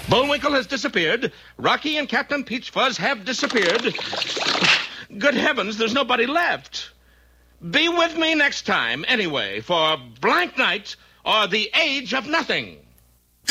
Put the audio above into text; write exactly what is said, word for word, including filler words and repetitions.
Bullwinkle has disappeared. Rocky and Captain Peach Fuzz have disappeared. Good heavens, there's nobody left. Be with me next time, anyway, for Blank Night or the Age of Nothing.